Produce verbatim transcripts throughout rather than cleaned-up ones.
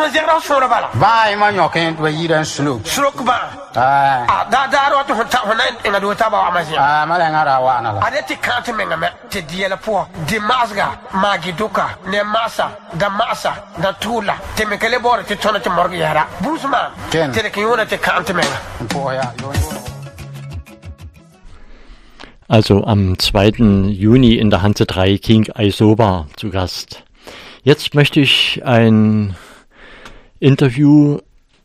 Tun zero sura bala. Vai manyo ken to yiran sluk. Sluk ba. Ah. Ah da da ro to ta honan ina do ta ba amasi. Ah mala ngara wa na la. Adeti kante menga me te diela po. Di masga magi duka ne masa da masa da tula te mekele bore te tona te morgi yara. Busman. Te ke yona te kante menga. Po ya yo yo. Also am zweiten Juni in der Hanse drei King Aisoba zu Gast. Jetzt möchte ich ein Interview,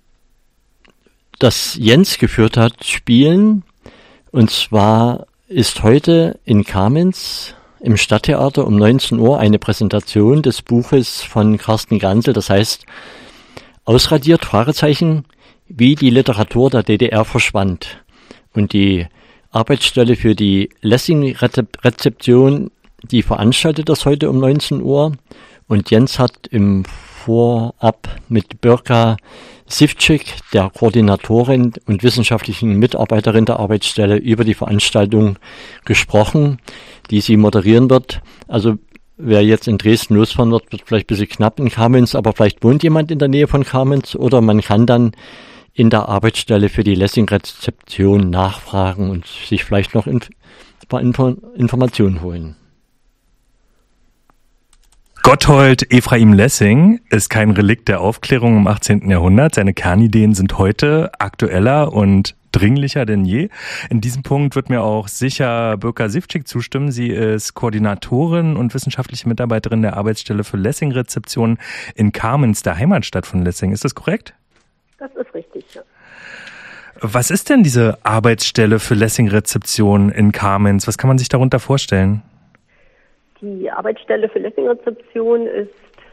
das Jens geführt hat, spielen. Und zwar ist heute in Kamenz im Stadttheater um neunzehn Uhr eine Präsentation des Buches von Carsten Gansel, das heißt Ausradiert, Fragezeichen, wie die Literatur der D D R verschwand. Und die Arbeitsstelle für die Lessing-Rezeption, die veranstaltet das heute um neunzehn Uhr. Und Jens hat im Vorab mit Birka Sivcik, der Koordinatorin und wissenschaftlichen Mitarbeiterin der Arbeitsstelle, über die Veranstaltung gesprochen, die sie moderieren wird. Also wer jetzt in Dresden losfahren wird, wird vielleicht ein bisschen knapp in Kamenz, aber vielleicht wohnt jemand in der Nähe von Kamenz oder man kann dann in der Arbeitsstelle für die Lessing-Rezeption nachfragen und sich vielleicht noch ein paar Info- Informationen holen. Gotthold Ephraim Lessing ist kein Relikt der Aufklärung im achtzehnten Jahrhundert. Seine Kernideen sind heute aktueller und dringlicher denn je. In diesem Punkt wird mir auch sicher Birka Sivcik zustimmen. Sie ist Koordinatorin und wissenschaftliche Mitarbeiterin der Arbeitsstelle für Lessing-Rezeption in Kamenz, der Heimatstadt von Lessing. Ist das korrekt? Das ist richtig, ja. Was ist denn diese Arbeitsstelle für Lessing-Rezeption in Kamenz? Was kann man sich darunter vorstellen? Die Arbeitsstelle für Lessing-Rezeption ist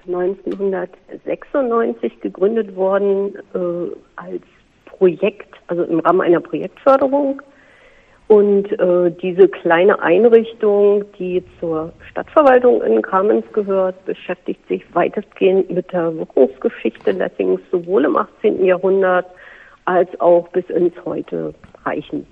neunzehnhundertsechsundneunzig gegründet worden äh, als Projekt, also im Rahmen einer Projektförderung. Und äh, diese kleine Einrichtung, die zur Stadtverwaltung in Kamenz gehört, beschäftigt sich weitestgehend mit der Wirkungsgeschichte Lessings, sowohl im achtzehnten Jahrhundert als auch bis ins Heute reichend.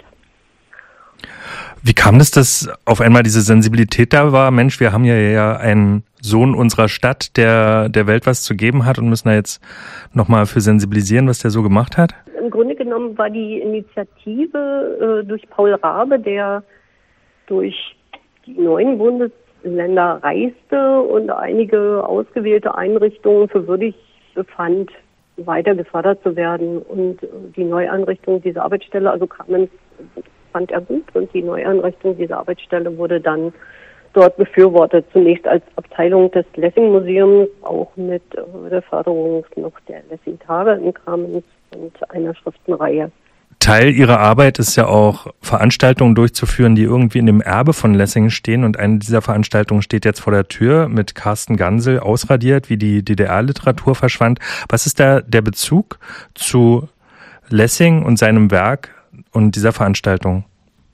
Wie kam das, dass auf einmal diese Sensibilität da war? Mensch, wir haben ja, ja einen Sohn unserer Stadt, der der Welt was zu geben hat und müssen da jetzt nochmal für sensibilisieren, was der so gemacht hat? Im Grunde genommen war die Initiative äh, durch Paul Rabe, der durch die neuen Bundesländer reiste und einige ausgewählte Einrichtungen für würdig befand, weiter gefördert zu werden. Und äh, die Neueinrichtung dieser Arbeitsstelle, also Kamenz, fand er gut und die Neueinrichtung dieser Arbeitsstelle wurde dann dort befürwortet. Zunächst als Abteilung des Lessing-Museums, auch mit äh, der Förderung noch der Lessing-Tage in Kamenz und einer Schriftenreihe. Teil Ihrer Arbeit ist ja auch, Veranstaltungen durchzuführen, die irgendwie in dem Erbe von Lessing stehen. Und eine dieser Veranstaltungen steht jetzt vor der Tür mit Carsten Gansel, Ausradiert, wie die D D R-Literatur verschwand. Was ist da der Bezug zu Lessing und seinem Werk und dieser Veranstaltung?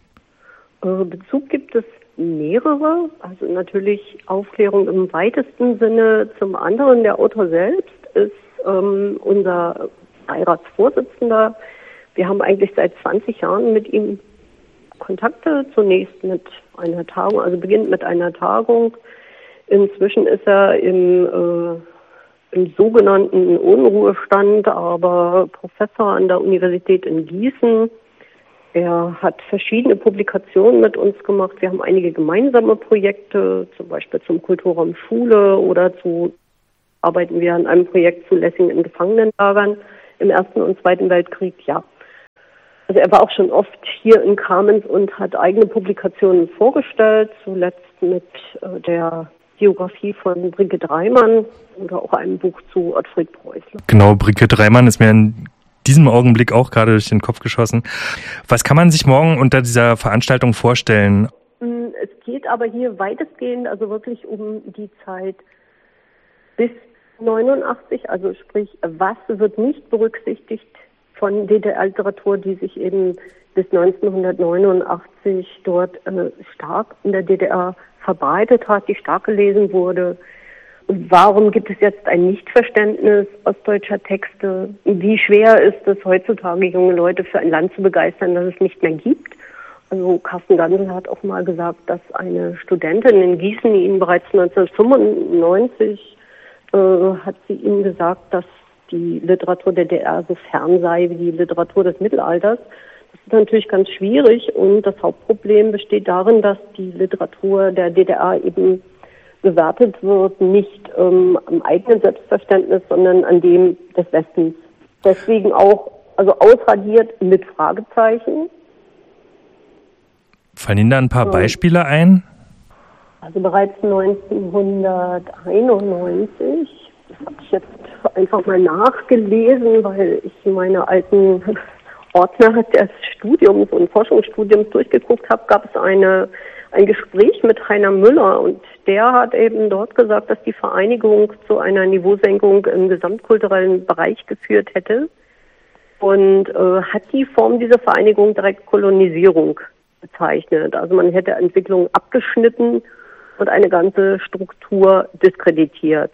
Bezug gibt es mehrere. Also natürlich Aufklärung im weitesten Sinne. Zum anderen, der Autor selbst ist ähm, unser Beiratsvorsitzender. Wir haben eigentlich seit zwanzig Jahren mit ihm Kontakte. Zunächst mit einer Tagung, also beginnt mit einer Tagung. Inzwischen ist er im, äh, im sogenannten Unruhestand, aber Professor an der Universität in Gießen. Er hat verschiedene Publikationen mit uns gemacht. Wir haben einige gemeinsame Projekte, zum Beispiel zum Kulturraum Schule oder zu arbeiten wir an einem Projekt zu Lessing in Gefangenenlagern im Ersten und Zweiten Weltkrieg. Ja, also er war auch schon oft hier in Kamenz und hat eigene Publikationen vorgestellt, zuletzt mit äh, der Biografie von Brigitte Reimann oder auch einem Buch zu Ottfried Preußler. Genau, Brigitte Reimann ist mir in diesem Augenblick auch gerade durch den Kopf geschossen. Was kann man sich morgen unter dieser Veranstaltung vorstellen? Es geht aber hier weitestgehend, also wirklich um die Zeit bis neunundachtzig, also sprich, was wird nicht berücksichtigt von D D R-Literatur, die sich eben bis neunzehnhundertneunundachtzig dort äh, stark in der D D R verbreitet hat, die stark gelesen wurde. Warum gibt es jetzt ein Nichtverständnis ostdeutscher Texte? Wie schwer ist es heutzutage, junge Leute für ein Land zu begeistern, das es nicht mehr gibt? Also Carsten Gansel hat auch mal gesagt, dass eine Studentin in Gießen ihn bereits neunzehnhundertfünfundneunzig äh, hat sie ihm gesagt, dass die Literatur der D D R so fern sei wie die Literatur des Mittelalters. Das ist natürlich ganz schwierig und das Hauptproblem besteht darin, dass die Literatur der D D R eben bewertet wird, nicht ähm, am eigenen Selbstverständnis, sondern an dem des Westens. Deswegen auch, also ausradiert mit Fragezeichen. Fallen Ihnen da ein paar ähm, Beispiele ein? Also bereits neunzehnhunderteinundneunzig, das habe ich jetzt einfach mal nachgelesen, weil ich meine alten Ordner des Studiums und Forschungsstudiums durchgeguckt habe, gab es eine ein Gespräch mit Heiner Müller und der hat eben dort gesagt, dass die Vereinigung zu einer Niveausenkung im gesamtkulturellen Bereich geführt hätte und äh, hat die Form dieser Vereinigung direkt Kolonisierung bezeichnet. Also man hätte Entwicklung abgeschnitten und eine ganze Struktur diskreditiert.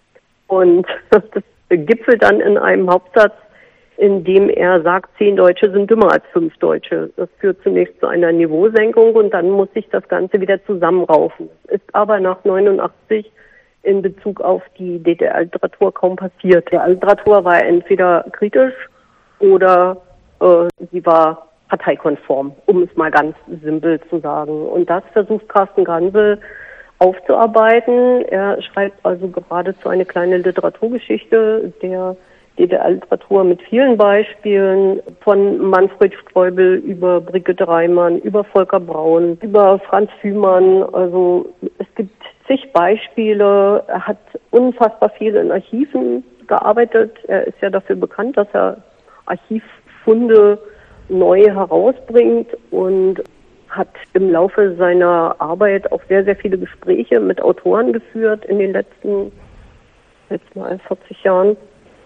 Und das gipfelt dann in einem Hauptsatz, in dem er sagt, zehn Deutsche sind dümmer als fünf Deutsche. Das führt zunächst zu einer Niveausenkung und dann muss sich das Ganze wieder zusammenraufen. Ist aber nach neunundachtzig in Bezug auf die D D R-Literatur kaum passiert. Die Literatur war entweder kritisch oder äh, sie war parteikonform, um es mal ganz simpel zu sagen. Und das versucht Carsten Gansel aufzuarbeiten. Er schreibt also geradezu eine kleine Literaturgeschichte der D D R-Literatur mit vielen Beispielen, von Manfred Streubel über Brigitte Reimann, über Volker Braun, über Franz Fühmann. Also es gibt zig Beispiele. Er hat unfassbar viel in Archiven gearbeitet. Er ist ja dafür bekannt, dass er Archivfunde neu herausbringt und hat im Laufe seiner Arbeit auch sehr, sehr viele Gespräche mit Autoren geführt in den letzten, jetzt mal vierzig Jahren.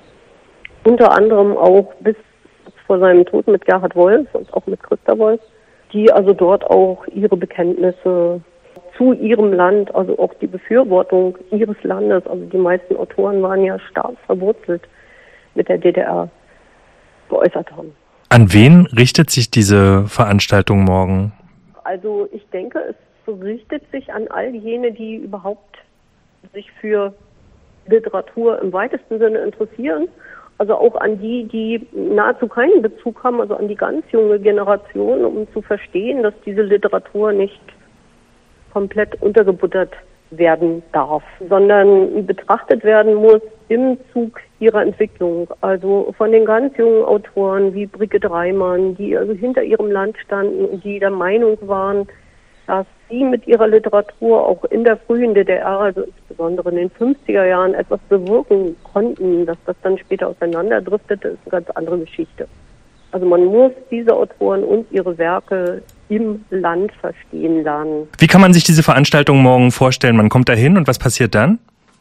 Unter anderem auch bis vor seinem Tod mit Gerhard Wolf und auch mit Christa Wolf, die also dort auch ihre Bekenntnisse zu ihrem Land, also auch die Befürwortung ihres Landes, also die meisten Autoren waren ja stark verwurzelt mit der D D R, geäußert haben. An wen richtet sich diese Veranstaltung morgen? Also ich denke, es richtet sich an all jene, die überhaupt sich für Literatur im weitesten Sinne interessieren. Also auch an die, die nahezu keinen Bezug haben, also an die ganz junge Generation, um zu verstehen, dass diese Literatur nicht komplett untergebuttert werden darf, sondern betrachtet werden muss im Zug ihrer Entwicklung. Also von den ganz jungen Autoren wie Brigitte Reimann, die also hinter ihrem Land standen und die der Meinung waren, dass sie mit ihrer Literatur auch in der frühen D D R, also insbesondere in den fünfziger Jahren, etwas bewirken konnten. Dass das dann später auseinanderdriftete, ist eine ganz andere Geschichte. Also man muss diese Autoren und ihre Werke im Land verstehen lernen. Wie kann man sich diese Veranstaltung morgen vorstellen? Man kommt da hin und was passiert dann?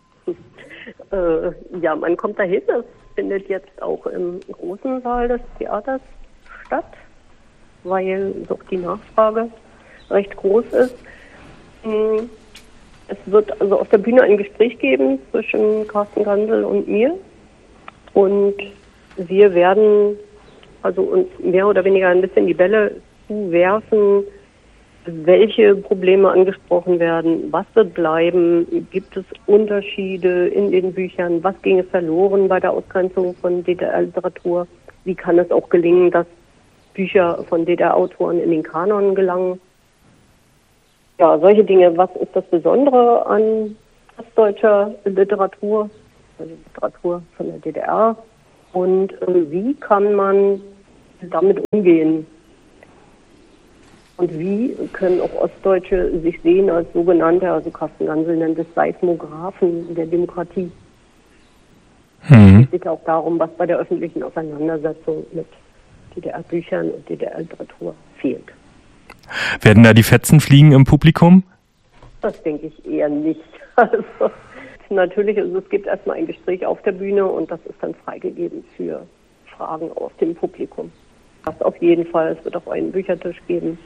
äh, ja, man kommt da hin. Das findet jetzt auch im großen Saal des Theaters statt, weil doch die Nachfrage recht groß ist. Es wird also auf der Bühne ein Gespräch geben zwischen Carsten Gansel und mir und wir werden also uns mehr oder weniger ein bisschen die Bälle zuwerfen, welche Probleme angesprochen werden, was wird bleiben, gibt es Unterschiede in den Büchern, was ginge verloren bei der Ausgrenzung von D D R-Literatur, wie kann es auch gelingen, dass Bücher von D D R-Autoren in den Kanon gelangen. Ja, solche Dinge. Was ist das Besondere an ostdeutscher Literatur, also Literatur von der D D R? Und äh, wie kann man damit umgehen? Und wie können auch Ostdeutsche sich sehen als sogenannte, also Carsten Gansel nennt es Seismographen der Demokratie? Hm. Es geht auch darum, was bei der öffentlichen Auseinandersetzung mit D D R-Büchern und D D R-Literatur fehlt. Werden da die Fetzen fliegen im Publikum? Das denke ich eher nicht. Also natürlich, also es gibt erstmal ein Gespräch auf der Bühne und das ist dann freigegeben für Fragen aus dem Publikum. Das auf jeden Fall. Es wird auch einen Büchertisch geben.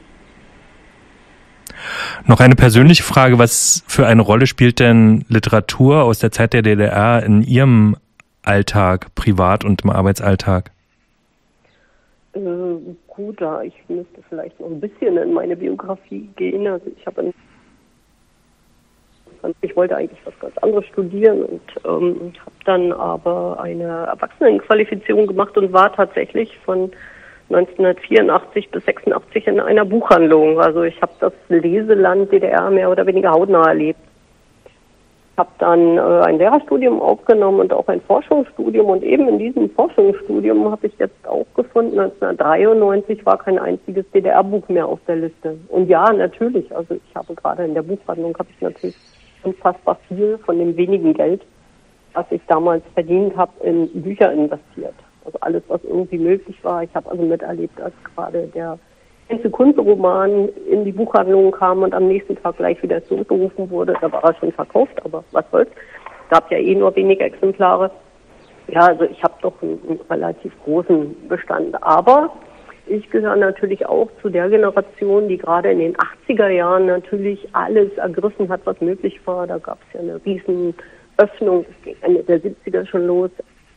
Noch eine persönliche Frage. Was für eine Rolle spielt denn Literatur aus der Zeit der D D R in Ihrem Alltag, privat und im Arbeitsalltag? Äh, gut, da ich müsste vielleicht noch ein bisschen in meine Biografie gehen. Also ich habe Ich wollte eigentlich was ganz anderes studieren und ähm, habe dann aber eine Erwachsenenqualifizierung gemacht und war tatsächlich von neunzehnhundertvierundachtzig bis sechsundachtzig in einer Buchhandlung. Also ich habe das Leseland D D R mehr oder weniger hautnah erlebt. Ich habe dann äh, ein Lehrerstudium aufgenommen und auch ein Forschungsstudium. Und eben in diesem Forschungsstudium habe ich jetzt auch gefunden, neunzehnhundertdreiundneunzig war kein einziges D D R-Buch mehr auf der Liste. Und ja, natürlich, also ich habe gerade in der Buchhandlung, habe ich natürlich unfassbar viel von dem wenigen Geld, was ich damals verdient habe, in Bücher investiert. Also alles, was irgendwie möglich war. Ich habe also miterlebt, als gerade der ganze Kunstroman in die Buchhandlung kam und am nächsten Tag gleich wieder zurückgerufen wurde. Da war er schon verkauft, aber was soll's. Gab ja eh nur wenige Exemplare. Ja, also ich habe doch einen, einen relativ großen Bestand. Aber ich gehöre natürlich auch zu der Generation, die gerade in den achtziger Jahren natürlich alles ergriffen hat, was möglich war. Da gab es ja eine riesen Öffnung. Es ging Ende der siebziger schon los,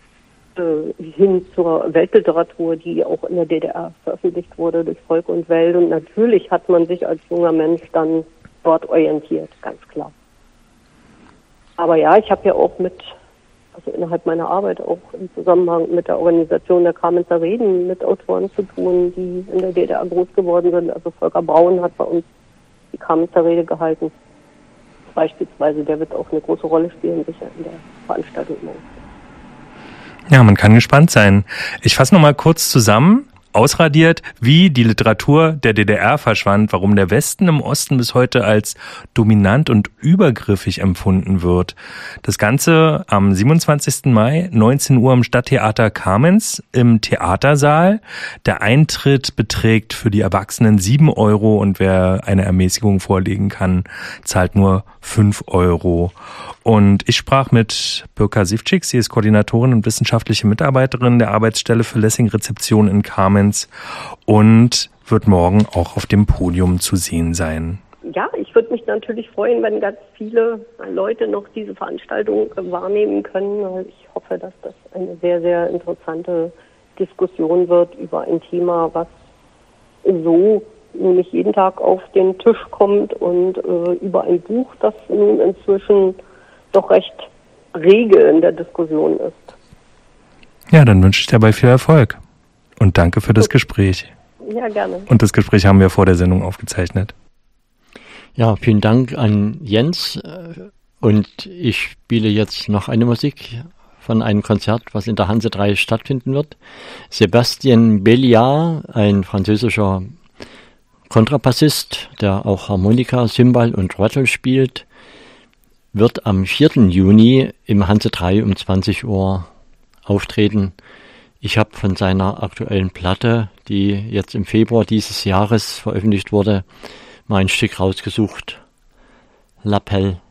hin zur Weltliteratur, die auch in der D D R veröffentlicht wurde durch Volk und Welt. Und natürlich hat man sich als junger Mensch dann dort orientiert, ganz klar. Aber ja, ich habe ja auch mit, also innerhalb meiner Arbeit auch im Zusammenhang mit der Organisation der Kamenzer Reden mit Autoren zu tun, die in der D D R groß geworden sind. Also Volker Braun hat bei uns die Kamenzer Rede gehalten. Beispielsweise, der wird auch eine große Rolle spielen, sicher in der Veranstaltung morgen. Ja, man kann gespannt sein. Ich fasse nochmal kurz zusammen, ausradiert, wie die Literatur der D D R verschwand, warum der Westen im Osten bis heute als dominant und übergriffig empfunden wird. Das Ganze am siebenundzwanzigsten Mai, neunzehn Uhr im Stadttheater Kamenz im Theatersaal. Der Eintritt beträgt für die Erwachsenen sieben Euro und wer eine Ermäßigung vorlegen kann, zahlt nur fünf Euro. Und ich sprach mit Birka Sivcik, sie ist Koordinatorin und wissenschaftliche Mitarbeiterin der Arbeitsstelle für Lessing-Rezeption in Kamenz und wird morgen auch auf dem Podium zu sehen sein. Ja, ich würde mich natürlich freuen, wenn ganz viele Leute noch diese Veranstaltung wahrnehmen können. Ich hoffe, dass das eine sehr, sehr interessante Diskussion wird über ein Thema, was so nicht jeden Tag auf den Tisch kommt und äh, über ein Buch, das nun inzwischen doch recht rege in der Diskussion ist. Ja, dann wünsche ich dir dabei viel Erfolg. Und danke für das Gespräch. Ja, gerne. Und das Gespräch haben wir vor der Sendung aufgezeichnet. Ja, vielen Dank an Jens. Und ich spiele jetzt noch eine Musik von einem Konzert, was in der Hanse drei stattfinden wird. Sébastien Belliard, ein französischer Kontrabassist, der auch Harmonika, Cymbal und Rattle spielt, wird am vierten Juni im Hanse drei um zwanzig Uhr auftreten. Ich habe von seiner aktuellen Platte, die jetzt im Februar dieses Jahres veröffentlicht wurde, mal ein Stück rausgesucht. L'Appel.